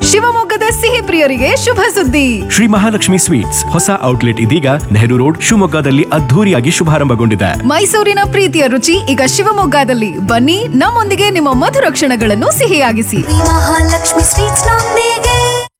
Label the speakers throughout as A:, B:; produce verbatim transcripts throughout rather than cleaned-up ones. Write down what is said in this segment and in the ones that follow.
A: ಶಿವಮೊಗ್ಗದ ಸಿಹಿ ಪ್ರಿಯರಿಗೆ ಶುಭ ಸುದ್ದಿ.
B: ಶ್ರೀ ಮಹಾಲಕ್ಷ್ಮಿ ಸ್ವೀಟ್ಸ್ ಹೊಸ ಔಟ್ಲೆಟ್ ಇದೀಗ ನೆಹರು ರೋಡ್ ಶಿವಮೊಗ್ಗದಲ್ಲಿ ಅದ್ಧೂರಿಯಾಗಿ ಶುಭಾರಂಭಗೊಂಡಿದೆ.
A: ಮೈಸೂರಿನ ಪ್ರೀತಿಯ ರುಚಿ ಈಗ ಶಿವಮೊಗ್ಗದಲ್ಲಿ. ಬನ್ನಿ, ನಮ್ಮೊಂದಿಗೆ ನಿಮ್ಮ ಮಧುರ ಕ್ಷಣಗಳನ್ನು ಸಿಹಿಯಾಗಿಸಿ.
C: ಮಹಾಲಕ್ಷ್ಮಿ ಸ್ವೀಟ್ಸ್ ನೊಂದಿಗೆ.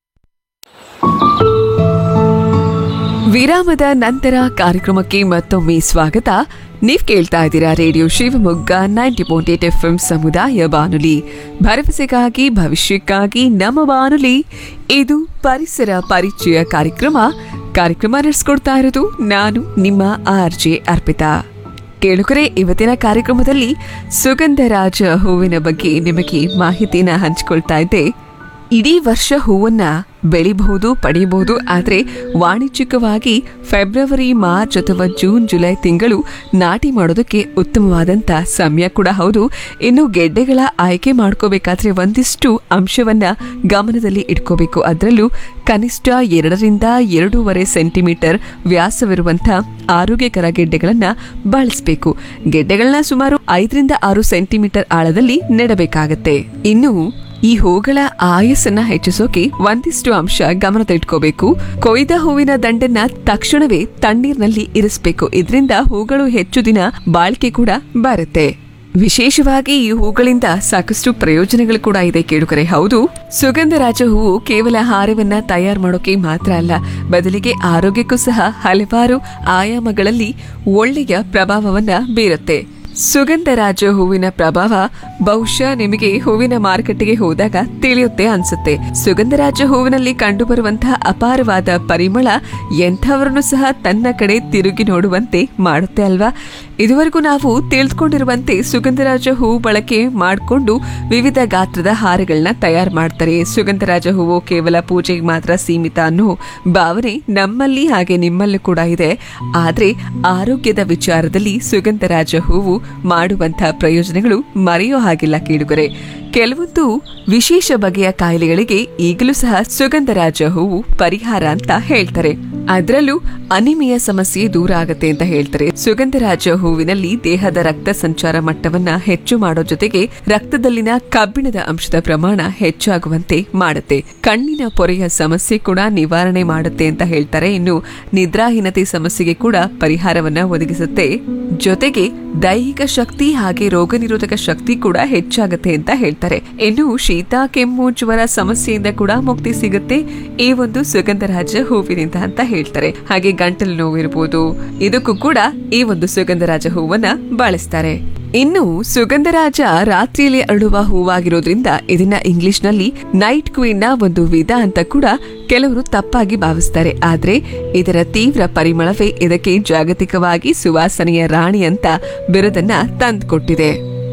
D: ವಿರಾಮದ ನಂತರ ಕಾರ್ಯಕ್ರಮಕ್ಕೆ ಮತ್ತೊಮ್ಮೆ ಸ್ವಾಗತ. ನೀವ್ ಕೇಳ್ತಾ ಇದ್ದೀರಾ radio Shivamogga ninety point eight F M ಸಮುದಾಯ ಬಾನುಲಿ, ಭರವಸೆಗಾಗಿ ಭವಿಷ್ಯಕ್ಕಾಗಿ ನಮ್ಮ ಬಾನುಲಿ. ಇದು ಪರಿಸರ ಪರಿಚಯ ಕಾರ್ಯಕ್ರಮ. ಕಾರ್ಯಕ್ರಮ ನಡೆಸ್ಕೊಡ್ತಾ ಇರೋದು ನಾನು ನಿಮ್ಮ ಆರ್ ಜೆ ಅರ್ಪಿತಾ. ಕೇಳುಗರೆ, ಇವತ್ತಿನ ಕಾರ್ಯಕ್ರಮದಲ್ಲಿ ಸುಗಂಧರಾಜ ಹೂವಿನ ಬಗ್ಗೆ ನಿಮಗೆ ಮಾಹಿತಿನ ಹಂಚಿಕೊಳ್ತಾ ಇದ್ದೆ. ಇಡೀ ವರ್ಷ ಹೂವನ್ನ ಬೆಳಿಬಹುದು, ಪಡೆಯಬಹುದು. ಆದರೆ ವಾಣಿಜ್ಯಿಕವಾಗಿ ಫೆಬ್ರವರಿ, ಮಾರ್ಚ್ ಅಥವಾ ಜೂನ್, ಜುಲೈ ತಿಂಗಳು ನಾಟಿ ಮಾಡೋದಕ್ಕೆ ಉತ್ತಮವಾದಂತ ಸಮಯ ಕೂಡ ಹೌದು. ಇನ್ನು ಗೆಡ್ಡೆಗಳ ಆಯ್ಕೆ ಮಾಡ್ಕೋಬೇಕಾದ್ರೆ ಒಂದಿಷ್ಟು ಅಂಶವನ್ನ ಗಮನದಲ್ಲಿ ಇಟ್ಕೋಬೇಕು. ಅದರಲ್ಲೂ ಕನಿಷ್ಠ ಎರಡರಿಂದ ಎರಡೂವರೆ ಸೆಂಟಿಮೀಟರ್ ವ್ಯಾಸವಿರುವಂತ ಆರೋಗ್ಯಕರ ಗೆಡ್ಡೆಗಳನ್ನ ಬಳಸಬೇಕು. ಗೆಡ್ಡೆಗಳನ್ನ ಸುಮಾರು ಐದರಿಂದ ಆರು ಸೆಂಟಿಮೀಟರ್ ಆಳದಲ್ಲಿ ನೆಡಬೇಕಾಗತ್ತೆ. ಇನ್ನು ಈ ಹೂಗಳ ಆಯಸ್ಸನ್ನ ಹೆಚ್ಚಿಸೋಕೆ ಒಂದಿಷ್ಟು ಅಂಶ ಗಮನದಲ್ಲಿಟ್ಕೋಬೇಕು. ಕೊಯ್ದ ಹೂವಿನ ದಂಡನ್ನ ತಕ್ಷಣವೇ ತಣ್ಣೀರಿನಲ್ಲಿ ಇರಿಸಬೇಕು. ಇದರಿಂದ ಹೂಗಳು ಹೆಚ್ಚು ದಿನ ಬಾಳಿಕೆ ಕೂಡ ಬರುತ್ತೆ. ವಿಶೇಷವಾಗಿ ಈ ಹೂಗಳಿಂದ ಸಾಕಷ್ಟು ಪ್ರಯೋಜನಗಳು ಕೂಡ ಇದೆ ಕೇಳುಗರೆ. ಹೌದು, ಸುಗಂಧರಾಜ ಹೂವು ಕೇವಲ ಹಾರವನ್ನ ತಯಾರು ಮಾಡೋಕೆ ಮಾತ್ರ ಅಲ್ಲ, ಬದಲಿಗೆ ಆರೋಗ್ಯಕ್ಕೂ ಸಹ ಹಲವಾರು ಆಯಾಮಗಳಲ್ಲಿ ಒಳ್ಳೆಯ ಪ್ರಭಾವವನ್ನ ಬೀರುತ್ತೆ. ಸುಗಂಧರಾಜ ಹೂವಿನ ಪ್ರಭಾವ ಬಹುಶಃ ನಿಮಗೆ ಹೂವಿನ ಮಾರುಕಟ್ಟೆಗೆ ಹೋದಾಗ ತಿಳಿಯುತ್ತೆ ಅನ್ಸುತ್ತೆ. ಸುಗಂಧರಾಜ ಹೂವಿನಲ್ಲಿ ಕಂಡುಬರುವಂತಹ ಅಪಾರವಾದ ಪರಿಮಳ ಎಂಥವರನ್ನು ಸಹ ತನ್ನ ಕಡೆ ತಿರುಗಿ ನೋಡುವಂತೆ ಮಾಡುತ್ತೆ ಅಲ್ವಾ? ಇದುವರೆಗೂ ನಾವು ತಿಳಿದುಕೊಂಡಿರುವಂತೆ ಸುಗಂಧರಾಜ ಹೂವು ಬಳಕೆ ಮಾಡಿಕೊಂಡು ವಿವಿಧ ಗಾತ್ರದ ಹಾರಗಳನ್ನ ತಯಾರು ಮಾಡ್ತಾರೆ. ಸುಗಂಧರಾಜ ಹೂವು ಕೇವಲ ಪೂಜೆಗೆ ಮಾತ್ರ ಸೀಮಿತ ಅನ್ನೋ ಭಾವನೆ ನಮ್ಮಲ್ಲಿ ಹಾಗೆ ನಿಮ್ಮಲ್ಲೂ ಕೂಡ ಇದೆ. ಆದ್ರೆ ಆರೋಗ್ಯದ ವಿಚಾರದಲ್ಲಿ ಸುಗಂಧರಾಜ ಹೂವು ಮಾಡುವಂತಹ ಪ್ರಯೋಜನಗಳು ಮರೆಯೋ ಹಾಗಿಲ್ಲ ಕೇಳುಗರೆ. ಕೆಲವೊಂದು ವಿಶೇಷ ಬಗೆಯ ಕಾಯಿಲೆಗಳಿಗೆ ಈಗಲೂ ಸಹ ಸುಗಂಧರಾಜ ಹೂವು ಪರಿಹಾರ ಅಂತ ಹೇಳ್ತಾರೆ. ಅದರಲ್ಲೂ ಅನಿಮಿಯ ಸಮಸ್ಯೆ ದೂರ ಆಗತ್ತೆ ಅಂತ ಹೇಳ್ತಾರೆ. ಸುಗಂಧರಾಜ ಹೂವಿನಲ್ಲಿ ದೇಹದ ರಕ್ತ ಸಂಚಾರ ಮಟ್ಟವನ್ನ ಹೆಚ್ಚು ಮಾಡೋ ಜೊತೆಗೆ ರಕ್ತದಲ್ಲಿನ ಕಬ್ಬಿಣದ ಅಂಶದ ಪ್ರಮಾಣ ಹೆಚ್ಚಾಗುವಂತೆ ಮಾಡುತ್ತೆ. ಕಣ್ಣಿನ ಪೊರೆಯ ಸಮಸ್ಯೆ ಕೂಡ ನಿವಾರಣೆ ಮಾಡುತ್ತೆ ಅಂತ ಹೇಳ್ತಾರೆ. ಇನ್ನು ನಿದ್ರಾಹೀನತೆ ಸಮಸ್ಯೆಗೆ ಕೂಡ ಪರಿಹಾರವನ್ನ ಒದಗಿಸುತ್ತೆ. ಜೊತೆಗೆ ದೈಹಿಕ ಶಕ್ತಿ ಹಾಗೆ ರೋಗ ನಿರೋಧಕ ಶಕ್ತಿ ಕೂಡ ಹೆಚ್ಚಾಗತ್ತೆ ಅಂತ ಹೇಳ್ತಾರೆ. ಇನ್ನು ಶೀತ, ಕೆಮ್ಮು, ಜ್ವರ ಸಮಸ್ಯೆಯಿಂದ ಕೂಡ ಮುಕ್ತಿ ಸಿಗುತ್ತೆ ಈ ಒಂದು ಸುಗಂಧರಾಜ ಹೂವಿನಿಂದ ಅಂತ ಹೇಳ್ತಾರೆ. ಹಾಗೆ ಗಂಟಲು ನೋವು ಇರಬಹುದು, ಇದಕ್ಕೂ ಕೂಡ ಈ ಒಂದು ಸುಗಂಧರಾಜ ಹೂವನ್ನ ಬಳಸ್ತಾರೆ. ಇನ್ನು ಸುಗಂಧರಾಜ ರಾತ್ರಿಯಲ್ಲಿ ಅರಳುವ ಹೂವಾಗಿರೋದ್ರಿಂದ ಇದನ್ನ ಇಂಗ್ಲಿಷ್ ನಲ್ಲಿ ನೈಟ್ ಕ್ವೀನ್ ನ ಒಂದು ವಿಧ ಅಂತ ಕೂಡ ಕೆಲವರು ತಪ್ಪಾಗಿ ಭಾವಿಸ್ತಾರೆ. ಆದ್ರೆ ಇದರ ತೀವ್ರ ಪರಿಮಳವೇ ಇದಕ್ಕೆ ಜಾಗತಿಕವಾಗಿ ಸುವಾಸನೆಯ ರಾಣಿ ಅಂತ ಬಿರುದನ್ನ ತಂದುಕೊಟ್ಟಿದೆ.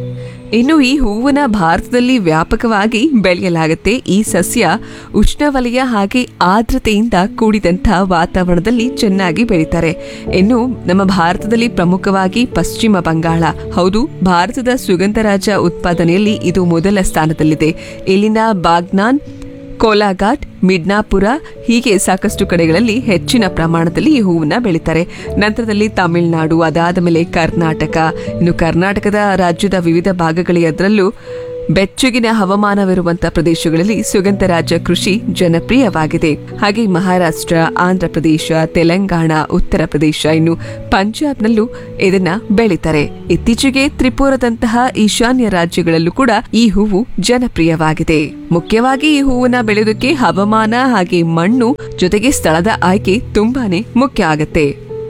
D: ಇನ್ನು ಈ ಹೂವನ್ನ ಭಾರತದಲ್ಲಿ ವ್ಯಾಪಕವಾಗಿ ಬೆಳೆಯಲಾಗುತ್ತೆ. ಈ ಸಸ್ಯ ಉಷ್ಣವಲಯ ಹಾಗೆ ಆರ್ದ್ರತೆಯಿಂದ ಕೂಡಿದಂತಹ ವಾತಾವರಣದಲ್ಲಿ ಚೆನ್ನಾಗಿ ಬೆಳೀತಾರೆ. ಇನ್ನು ನಮ್ಮ ಭಾರತದಲ್ಲಿ ಪ್ರಮುಖವಾಗಿ ಪಶ್ಚಿಮ ಬಂಗಾಳ, ಹೌದು, ಭಾರತದ ಸುಗಂಧರಾಜ ಉತ್ಪಾದನೆಯಲ್ಲಿ ಇದು ಮೊದಲ ಸ್ಥಾನದಲ್ಲಿದೆ. ಇಲ್ಲಿನ ಬಾಗ್ನಾನ್, ಕೋಲಾಘಾಟ್, ಮಿಡ್ನಾಪುರ ಹೀಗೆ ಸಾಕಷ್ಟು ಕಡೆಗಳಲ್ಲಿ ಹೆಚ್ಚಿನ ಪ್ರಮಾಣದಲ್ಲಿ ಈ ಹೂವನ್ನ ಬೆಳೀತಾರೆ. ನಂತರದಲ್ಲಿ ತಮಿಳುನಾಡು, ಅದಾದ ಮೇಲೆ ಕರ್ನಾಟಕ. ಇನ್ನು ಕರ್ನಾಟಕದ ರಾಜ್ಯದ ವಿವಿಧ ಭಾಗಗಳಿಗೆ, ಅದರಲ್ಲೂ ಬೆಚ್ಚಗಿನ ಹವಾಮಾನವಿರುವಂತಹ ಪ್ರದೇಶಗಳಲ್ಲಿ ಸುಗಂಧರಾಜ ಕೃಷಿ ಜನಪ್ರಿಯವಾಗಿದೆ. ಹಾಗೆ ಮಹಾರಾಷ್ಟ್ರ, ಆಂಧ್ರ ಪ್ರದೇಶ, ತೆಲಂಗಾಣ, ಉತ್ತರ ಪ್ರದೇಶ, ಇನ್ನು ಪಂಜಾಬ್ನಲ್ಲೂ ಇದನ್ನ ಬೆಳೀತಾರೆ. ಇತ್ತೀಚೆಗೆ ತ್ರಿಪುರದಂತಹ ಈಶಾನ್ಯ ರಾಜ್ಯಗಳಲ್ಲೂ ಕೂಡ ಈ ಹೂವು ಜನಪ್ರಿಯವಾಗಿದೆ. ಮುಖ್ಯವಾಗಿ ಈ ಹೂವನ್ನ ಬೆಳೆಯೋದಕ್ಕೆ ಹವಾಮಾನ ಹಾಗೆ ಮಣ್ಣು ಜೊತೆಗೆ ಸ್ಥಳದ ಆಯ್ಕೆ ತುಂಬಾನೇ ಮುಖ್ಯ ಆಗತ್ತೆ.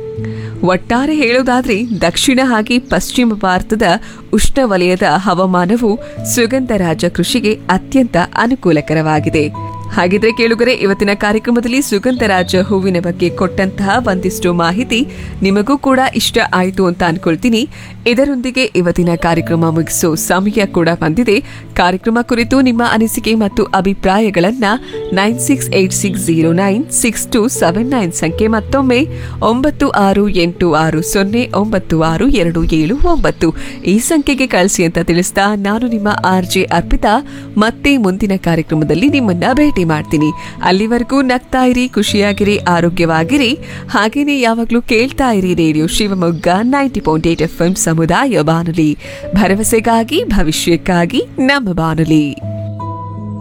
D: ಒಟ್ಟಾರೆ ಹೇಳೋದಾದ್ರೆ ದಕ್ಷಿಣ ಹಾಗೆ ಪಶ್ಚಿಮ ಭಾರತದ ಉಷ್ಣವಲಯದ ಹವಾಮಾನವು ಸುಗಂಧರಾಜ ಕೃಷಿಗೆ ಅತ್ಯಂತ ಅನುಕೂಲಕರವಾಗಿದೆ. ಹಾಗಿದ್ರೆ ಕೇಳುಗರೆ, ಇವತ್ತಿನ ಕಾರ್ಯಕ್ರಮದಲ್ಲಿ ಸುಗಂಧರಾಜ ಹೂವಿನ ಬಗ್ಗೆ ಕೊಟ್ಟಂತಹ ಒಂದಿಷ್ಟು ಮಾಹಿತಿ ನಿಮಗೂ ಕೂಡ ಇಷ್ಟ ಆಯಿತು ಅಂತ ಅನ್ಕೊಳ್ತೀನಿ. ಇದರೊಂದಿಗೆ ಇವತ್ತಿನ ಕಾರ್ಯಕ್ರಮ ಮುಗಿಸೋ ಸಮಯ ಕೂಡ ಬಂದಿದೆ. ಕಾರ್ಯಕ್ರಮ ಕುರಿತು ನಿಮ್ಮ ಅನಿಸಿಕೆ ಮತ್ತು ಅಭಿಪ್ರಾಯಗಳನ್ನ nine six eight six zero nine six two seven nine ಸಂಖ್ಯೆ, ಮತ್ತೊಮ್ಮೆ ಒಂಬತ್ತು ಆರು ಎಂಟು ಆರು ಸೊನ್ನೆ ಒಂಬತ್ತು ಆರು ಎರಡು ಏಳು ಒಂಬತ್ತು ಈ ಸಂಖ್ಯೆಗೆ ಕಳಿಸಿ ಅಂತ ತಿಳಿಸ್ತಾ ನಾನು ನಿಮ್ಮ ಆರ್ ಜೆ ಅರ್ಪಿತಾ ಮತ್ತೆ ಮುಂದಿನ ಕಾರ್ಯಕ್ರಮದಲ್ಲಿ ನಿಮ್ಮನ್ನ ಭೇಟಿ ಮಾಡ್ತೀನಿ. ಅಲ್ಲಿವರೆಗೂ ನಗ್ತಾ ಇರಿ, ಖುಷಿಯಾಗಿರಿ, ಆರೋಗ್ಯವಾಗಿರಿ. ಹಾಗೇನೆ ಯಾವಾಗ್ಲೂ ಕೇಳ್ತಾ ಇರಿ radio Shivamogga ninety point eight F M ಸಮುದಾಯ ಬಾನುಲಿ, ಭರವಸೆಗಾಗಿ ಭವಿಷ್ಯಕ್ಕಾಗಿ ನಮ್ಮ ಬಾನುಲಿ.